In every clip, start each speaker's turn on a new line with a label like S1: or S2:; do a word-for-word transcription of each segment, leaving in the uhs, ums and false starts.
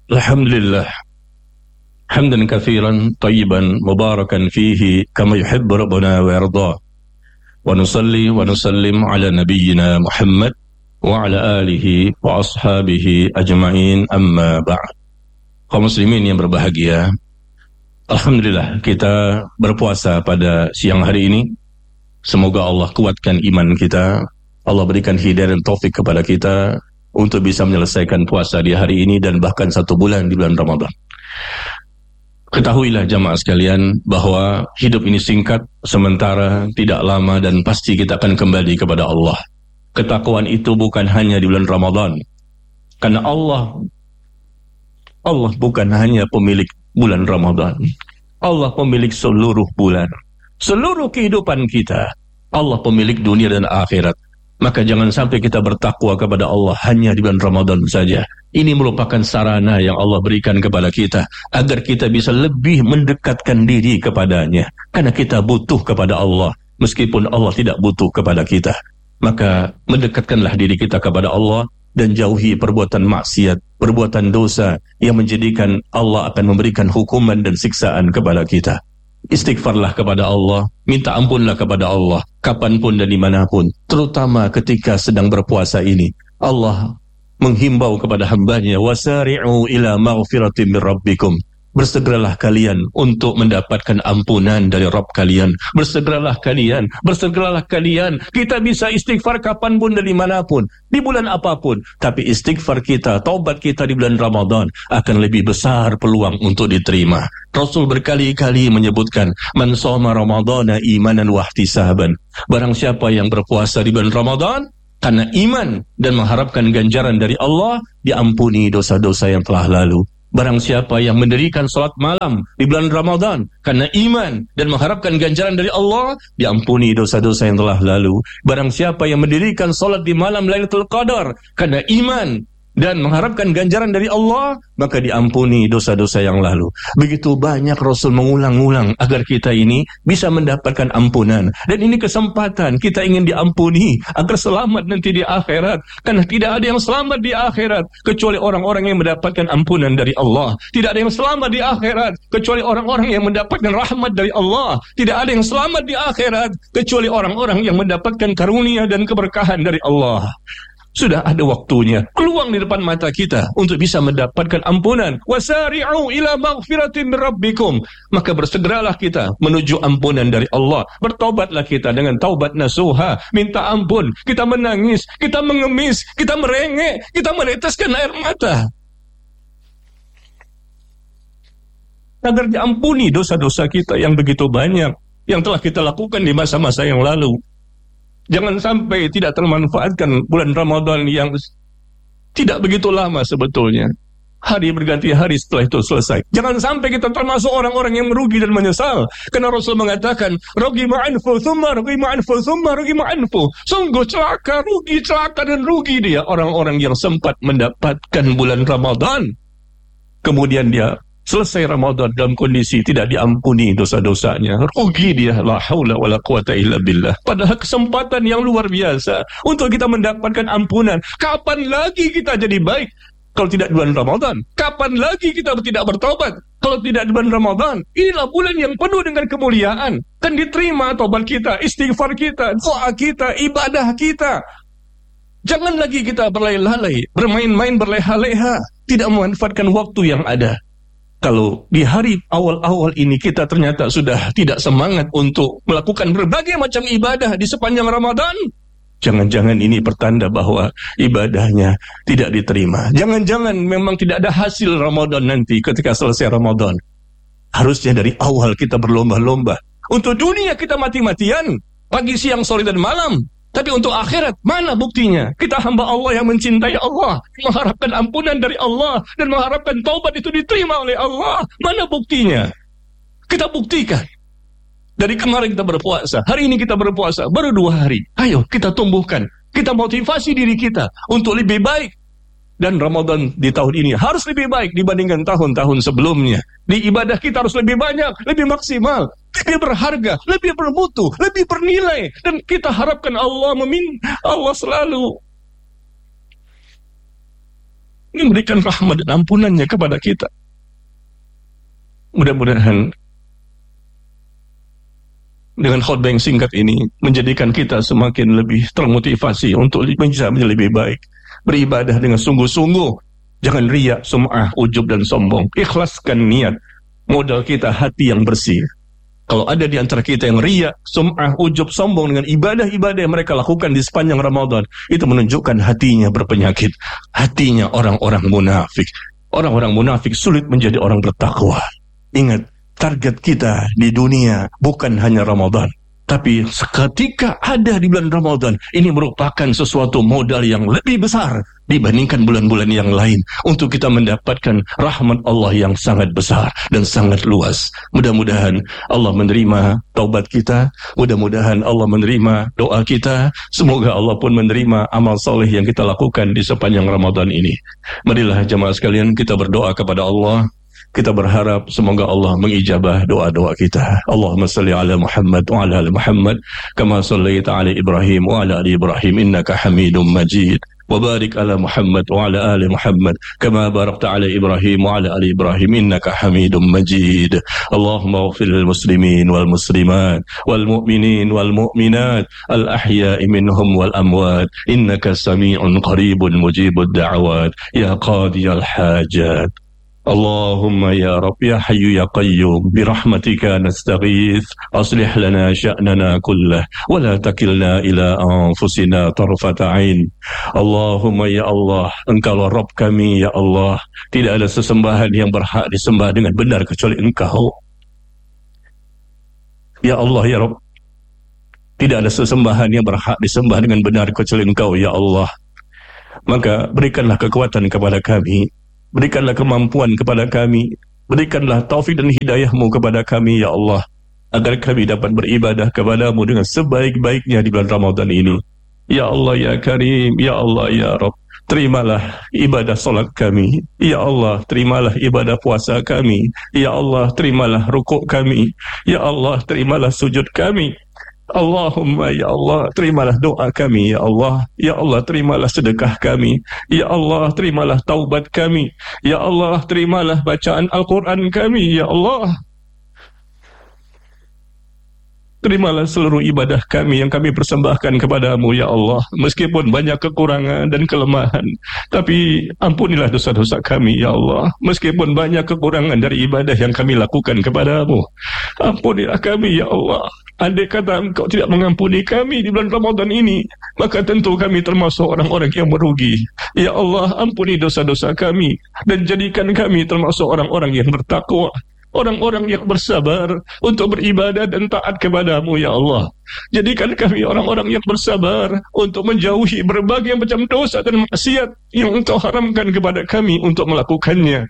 S1: Alhamdulillah. Hamdan katsiran tayyiban mubarakan fihi kama yuhibbu rabbuna wa yarda. Wa nusalli wa nusallim ala nabiyyina Muhammad wa ala alihi wa ashabihi ajma'in, amma ba'd. Kaum muslimin yang berbahagia, alhamdulillah kita berpuasa pada siang hari ini. Semoga Allah kuatkan iman kita, Allah berikan hidayah dan taufik kepada kita untuk bisa menyelesaikan puasa di hari ini dan bahkan satu bulan di bulan Ramadan. Ketahuilah jamaah sekalian bahwa hidup ini singkat, sementara, tidak lama, dan pasti kita akan kembali kepada Allah. Ketakwaan itu bukan hanya di bulan Ramadan, karena Allah Allah bukan hanya pemilik bulan Ramadan, Allah pemilik seluruh bulan, seluruh kehidupan kita. Allah pemilik dunia dan akhirat. Maka jangan sampai kita bertakwa kepada Allah hanya di bulan Ramadan saja. Ini merupakan sarana yang Allah berikan kepada kita agar kita bisa lebih mendekatkan diri kepadanya. Karena kita butuh kepada Allah meskipun Allah tidak butuh kepada kita. Maka mendekatkanlah diri kita kepada Allah dan jauhi perbuatan maksiat, perbuatan dosa yang menjadikan Allah akan memberikan hukuman dan siksaan kepada kita. Istighfarlah kepada Allah, minta ampunlah kepada Allah, kapanpun dan dimanapun, terutama ketika sedang berpuasa ini. Allah menghimbau kepada hambanya, wasari'u ila maghfiratin min rabbikum. Bersegeralah kalian untuk mendapatkan ampunan dari Rabb kalian. Bersegeralah kalian, bersegeralah kalian. Kita bisa istighfar kapanpun dan dimanapun, di bulan apapun. Tapi istighfar kita, taubat kita di bulan Ramadan akan lebih besar peluang untuk diterima. Rasul berkali-kali menyebutkan, man shoma ramadhana imanan wa ihtisaban. Barang siapa yang berpuasa di bulan Ramadan karena iman dan mengharapkan ganjaran dari Allah, diampuni dosa-dosa yang telah lalu. Barang siapa yang mendirikan salat malam di bulan Ramadan karena iman dan mengharapkan ganjaran dari Allah, diampuni dosa-dosa yang telah lalu. Barang siapa yang mendirikan salat di malam Lailatul Qadar karena iman dan mengharapkan ganjaran dari Allah, maka diampuni dosa-dosa yang lalu. Begitu banyak Rasul mengulang-ulang agar kita ini bisa mendapatkan ampunan. Dan ini kesempatan kita ingin diampuni agar selamat nanti di akhirat. Karena tidak ada yang selamat di akhirat kecuali orang-orang yang mendapatkan ampunan dari Allah. Tidak ada yang selamat di akhirat kecuali orang-orang yang mendapatkan rahmat dari Allah. Tidak ada yang selamat di akhirat kecuali orang-orang yang mendapatkan karunia dan keberkahan dari Allah. Sudah ada waktunya, peluang di depan mata kita untuk bisa mendapatkan ampunan. Wasari'u ila maghfiratin min rabbikum. Maka bersegeralah kita menuju ampunan dari Allah. Bertobatlah kita dengan taubat nasuha, minta ampun. Kita menangis, kita mengemis, kita merengek, kita meneteskan air mata agar diampuni dosa-dosa kita yang begitu banyak yang telah kita lakukan di masa-masa yang lalu. Jangan sampai tidak termanfaatkan bulan Ramadan yang tidak begitu lama sebetulnya. Hari berganti hari setelah itu selesai. Jangan sampai kita termasuk orang-orang yang merugi dan menyesal. Karena Rasul mengatakan, rugi ma'anfu, thumma rugi ma'anfu, thumma rugi ma'anfu. Sungguh celaka, rugi, celaka dan rugi dia. Orang-orang yang sempat mendapatkan bulan Ramadan, kemudian dia selesai Ramadan dalam kondisi tidak diampuni dosa-dosanya. Rugi dia, la haula wala quwata illa billah. Padahal kesempatan yang luar biasa untuk kita mendapatkan ampunan. Kapan lagi kita jadi baik kalau tidak di bulan Ramadan? Kapan lagi kita tidak bertobat kalau tidak di bulan Ramadan? Inilah bulan yang penuh dengan kemuliaan. Dan diterima tobat kita, istighfar kita, doa kita, ibadah kita. Jangan lagi kita berlelai-lalai, bermain-main, berleha-leha, tidak memanfaatkan waktu yang ada. Kalau di hari awal-awal ini kita ternyata sudah tidak semangat untuk melakukan berbagai macam ibadah di sepanjang Ramadan, jangan-jangan ini pertanda bahwa ibadahnya tidak diterima. Jangan-jangan memang tidak ada hasil Ramadan nanti ketika selesai Ramadan. Harusnya dari awal kita berlomba-lomba. Untuk dunia kita mati-matian, pagi, siang, sore, dan malam. Tapi untuk akhirat, mana buktinya? Kita hamba Allah yang mencintai Allah, mengharapkan ampunan dari Allah, dan mengharapkan taubat itu diterima oleh Allah. Mana buktinya? Kita buktikan. Dari kemarin kita berpuasa, hari ini kita berpuasa, baru dua hari. Ayo kita tumbuhkan, kita motivasi diri kita untuk lebih baik. Dan Ramadan di tahun ini harus lebih baik dibandingkan tahun-tahun sebelumnya. Di ibadah kita harus lebih banyak, lebih maksimal, lebih berharga, lebih bermutu, lebih bernilai. Dan kita harapkan Allah meminta, Allah selalu memberikan rahmat dan ampunannya kepada kita. Mudah-mudahan dengan khutbah yang singkat ini menjadikan kita semakin lebih termotivasi untuk bisa menjadi lebih baik, beribadah dengan sungguh-sungguh. Jangan riak, sum'ah, ujub dan sombong. Ikhlaskan niat. Modal kita hati yang bersih. Kalau ada di antara kita yang riak, sum'ah, ujub, sombong dengan ibadah-ibadah yang mereka lakukan di sepanjang Ramadan, itu menunjukkan hatinya berpenyakit. Hatinya orang-orang munafik. Orang-orang munafik sulit menjadi orang bertakwa. Ingat, target kita di dunia bukan hanya Ramadan, tapi seketika ada di bulan Ramadan, ini merupakan sesuatu modal yang lebih besar dibandingkan bulan-bulan yang lain untuk kita mendapatkan rahmat Allah yang sangat besar dan sangat luas. Mudah-mudahan Allah menerima taubat kita, mudah-mudahan Allah menerima doa kita, semoga Allah pun menerima amal soleh yang kita lakukan di sepanjang Ramadan ini. Marilah jemaah sekalian kita berdoa kepada Allah. Kita berharap semoga Allah mengijabah doa-doa kita. Allahumma salli ala Muhammad wa ala ali Muhammad kama sallaita ala Ibrahim wa ala ali Ibrahim innaka Hamidum Majid. Wa barik ala Muhammad wa ala ali Muhammad kama barakta ala Ibrahim wa ala ali Ibrahim innaka Hamidum Majid. Allahumma ighfir lil muslimin wal muslimat wal mu'minin wal mu'minat al ahya'i minhum wal amwat innaka sami'un qaribun mujibud da'awat ya qadiyal hajat. اللهم يا رب يا حي يا قيوم برحمتك نستغيث أصلح لنا شأننا كله ولا تكلنا إلى أنفسنا طرفة عين. اللهم ya Allah, Engkaulah Rabb kami ya Allah, tidak ada sesembahan yang berhak disembah dengan benar kecuali Engkau. Ya Allah ya Rabb, tidak ada sesembahan yang berhak disembah dengan benar kecuali Engkau ya Allah. Maka berikanlah kekuatan kepada kami, berikanlah kemampuan kepada kami, berikanlah taufik dan hidayah-Mu kepada kami ya Allah, agar kami dapat beribadah kepada-Mu dengan sebaik-baiknya di bulan Ramadan ini. Ya Allah ya Karim, ya Allah ya Rabb, terimalah ibadah salat kami. Ya Allah, terimalah ibadah puasa kami. Ya Allah, terimalah rukuk kami. Ya Allah, terimalah sujud kami. Allahumma ya Allah, terimalah doa kami ya Allah. Ya Allah, terimalah sedekah kami. Ya Allah, terimalah taubat kami. Ya Allah, terimalah bacaan Al-Quran kami ya Allah. Terimalah seluruh ibadah kami yang kami persembahkan kepada-Mu ya Allah. Meskipun banyak kekurangan dan kelemahan, tapi ampunilah dosa-dosa kami ya Allah. Meskipun banyak kekurangan dari ibadah yang kami lakukan kepada-Mu, ampunilah kami ya Allah. Andai kata Engkau tidak mengampuni kami di bulan Ramadan ini, maka tentu kami termasuk orang-orang yang merugi. Ya Allah, ampuni dosa-dosa kami dan jadikan kami termasuk orang-orang yang bertakwa, orang-orang yang bersabar untuk beribadah dan taat kepada-Mu ya Allah. Jadikan kami orang-orang yang bersabar untuk menjauhi berbagai macam dosa dan maksiat yang Engkau haramkan kepada kami untuk melakukannya.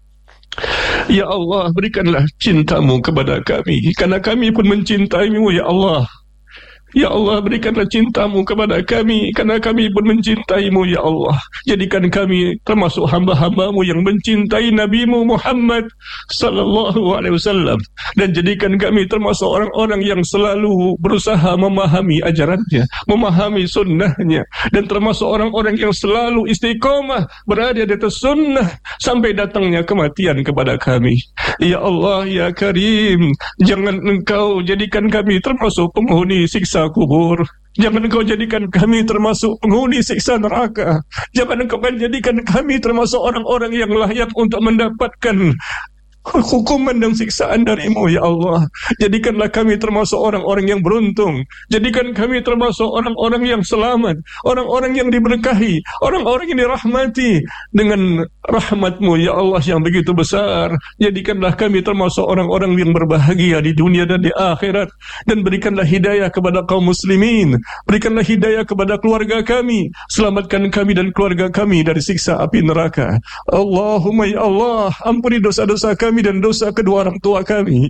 S1: Ya Allah, berikanlah cinta-Mu kepada kami, karena kami pun mencintai-Mu ya Allah. Ya Allah, berikanlah cinta-Mu kepada kami, karena kami pun mencintai-Mu ya Allah. Jadikan kami termasuk hamba-hamba-Mu yang mencintai Nabi-Mu Muhammad sallallahu alaihi wasallam, dan jadikan kami termasuk orang-orang yang selalu berusaha memahami ajarannya, memahami sunnahnya, dan termasuk orang-orang yang selalu istiqamah berada di atas sunnah sampai datangnya kematian kepada kami. Ya Allah ya Karim, jangan Engkau jadikan kami termasuk penghuni siksa kubur. Jangan Engkau jadikan kami termasuk penghuni siksa neraka. Jangan Engkau jadikan kami termasuk orang-orang yang layak untuk mendapatkan hukuman dan siksaan dari-Mu ya Allah. Jadikanlah kami termasuk orang-orang yang beruntung. Jadikan kami termasuk orang-orang yang selamat, orang-orang yang diberkahi, orang-orang yang dirahmati dengan rahmat-Mu ya Allah yang begitu besar. Jadikanlah kami termasuk orang-orang yang berbahagia di dunia dan di akhirat, dan berikanlah hidayah kepada kaum muslimin, berikanlah hidayah kepada keluarga kami, selamatkan kami dan keluarga kami dari siksa api neraka. Allahumma ya Allah, ampuni dosa-dosa kami dan dosa kedua orang tua kami.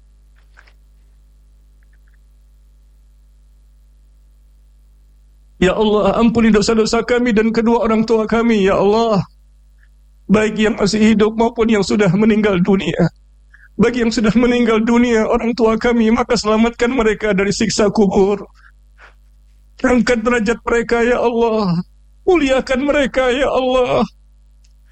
S1: Ya Allah, ampuni dosa-dosa kami dan kedua orang tua kami ya Allah, baik yang masih hidup maupun yang sudah meninggal dunia. Bagi yang sudah meninggal dunia orang tua kami, maka selamatkan mereka dari siksa kubur. Angkat derajat mereka ya Allah, muliakan mereka ya Allah.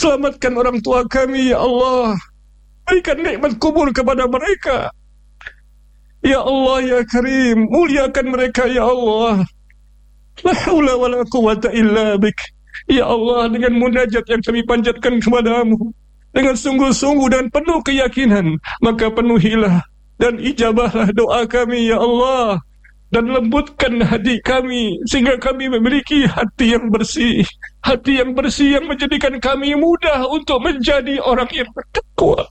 S2: Selamatkan orang tua kami, ya Allah. Berikan nikmat kubur kepada mereka. Ya Allah, ya Karim, muliakan mereka, ya Allah. La haula wa la quwwata illa bik. Ya Allah, dengan munajat yang kami panjatkan kepadamu, dengan sungguh-sungguh dan penuh keyakinan, maka penuhilah dan ijabahlah doa kami, ya Allah. Dan lembutkan hati kami, sehingga kami memiliki hati yang bersih. Hati yang bersih yang menjadikan kami mudah untuk menjadi orang yang bertakwa.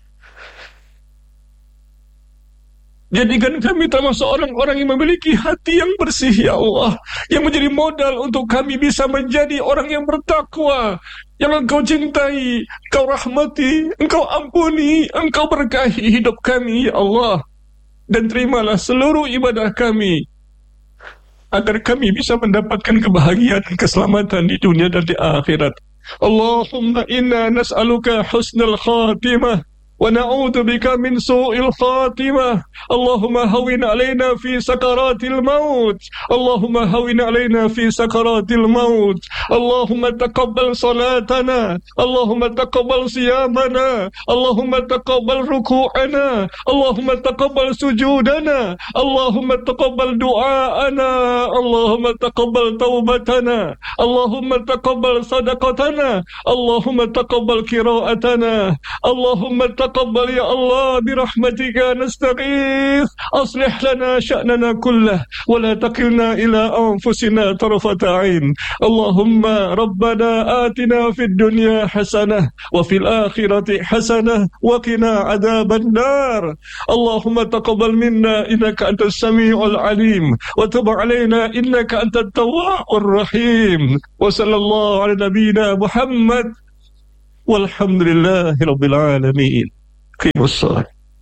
S2: Jadikan kami termasuk orang-orang yang memiliki hati yang bersih, ya Allah, yang menjadi modal untuk kami bisa menjadi orang yang bertakwa, yang Engkau cintai, Engkau rahmati, Engkau ampuni, Engkau berkahi hidup kami, ya Allah. Dan terimalah seluruh ibadah kami, agar kami bisa mendapatkan kebahagiaan dan keselamatan di dunia dan di akhirat. Allahumma inna nas'aluka husnul khatimah ونعوذ بك من سوء الخاتمة. اللهم هون علينا في سكرات الموت. اللهم هون علينا في سكرات الموت. اللهم تقبل صلاتنا. اللهم تقبل صيامنا. اللهم تقبل ركوعنا. اللهم تقبل سجودنا. اللهم تقبل دعاءنا. اللهم تقبل توبتنا. اللهم تقبل صدقتنا. اللهم تقبل قراءتنا. اللهم تقبل يا الله برحمتك نستغيث. أصلح لنا شأننا كله ولا تكلنا إلى أنفسنا طرفة عين. اللهم ربنا آتنا في الدنيا حسنة وفي الآخرة حسنة وقنا عذاب النار. اللهم تقبل منا إنك أنت السميع العليم وتب علينا إنك أنت التواب الرحيم. وصلى الله على نبينا محمد والحمد لله رب العالمين. قيموا الصلاة.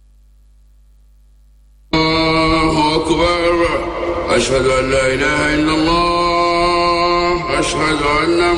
S3: الله أكبر. أشهد أن لا إله إلا الله. أشهد أن